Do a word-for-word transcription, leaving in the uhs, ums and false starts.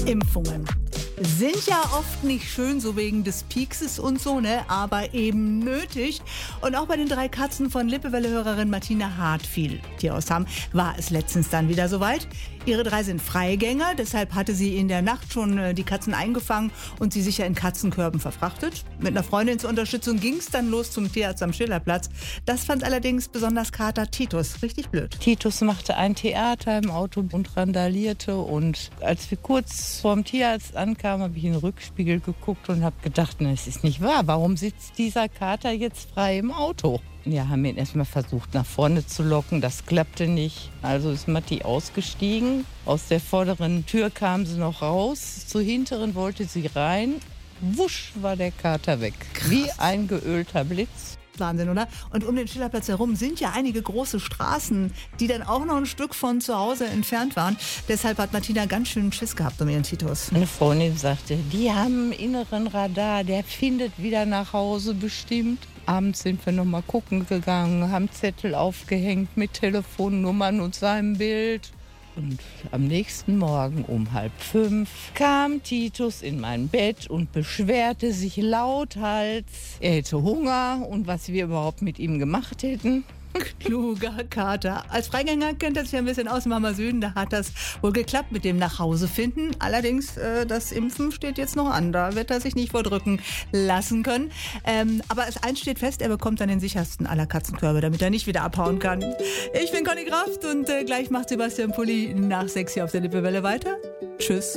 Impfungen sind ja oft nicht schön, so wegen des Piekses und so, ne, aber eben nötig. Und auch bei den drei Katzen von Lippewelle-Hörerin Martina Hartfiel, die aus Hamm, war es letztens dann wieder soweit. Ihre drei sind Freigänger, deshalb hatte sie in der Nacht schon äh, die Katzen eingefangen und sie sicher in Katzenkörben verfrachtet. Mit einer Freundin zur Unterstützung ging es dann los zum Tierarzt am Schillerplatz. Das fand allerdings besonders Kater Titus richtig blöd. Titus machte ein Theater im Auto und randalierte, und als wir kurz vorm Tierarzt ankamen, habe ich in den Rückspiegel geguckt und habe gedacht, na, es ist nicht wahr. Warum sitzt dieser Kater jetzt frei im Auto? Ja, haben ihn erstmal versucht, nach vorne zu locken. Das klappte nicht. Also ist Matti ausgestiegen. Aus der vorderen Tür kam sie noch raus. Zur hinteren wollte sie rein. Wusch war der Kater weg. Krass. Wie ein geölter Blitz. Wahnsinn, oder? Und um den Schillerplatz herum sind ja einige große Straßen, die dann auch noch ein Stück von zu Hause entfernt waren. Deshalb hat Martina ganz schön Schiss gehabt um ihren Titus. Eine Freundin sagte, die haben einen inneren Radar, der findet wieder nach Hause bestimmt. Abends sind wir noch mal gucken gegangen, haben Zettel aufgehängt mit Telefonnummern und seinem Bild. Und am nächsten Morgen um halb fünf kam Titus in mein Bett und beschwerte sich lauthals, er hätte Hunger und was wir überhaupt mit ihm gemacht hätten. Kluger Kater. Als Freigänger kennt er sich ein bisschen aus im Hammer Süden. Da hat das wohl geklappt mit dem Nachhausefinden. Allerdings, äh, das Impfen steht jetzt noch an. Da wird er sich nicht vordrücken lassen können. Ähm, aber eins steht fest, er bekommt dann den sichersten aller Katzenkörbe, damit er nicht wieder abhauen kann. Ich bin Conny Kraft und äh, gleich macht Sebastian Pulli nach sechs hier auf der Lippewelle weiter. Tschüss.